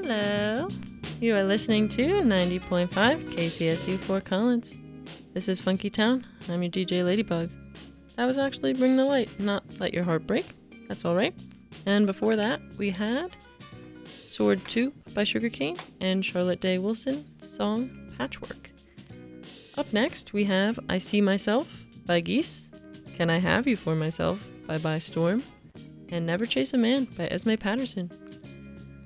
Hello. You are listening to 90.5 KCSU Fort Collins. This is Funky Town. I'm your DJ Ladybug. That was actually Bring the Light, not Let Your Heart Break. That's alright. And before that, we had Sword 2 by Sugarcane and Charlotte Day Wilson's song Patchwork. Up next, we have I See Myself by Geese, Can I Have You For Myself by Storm, and Never Chase a Man by Esme Patterson.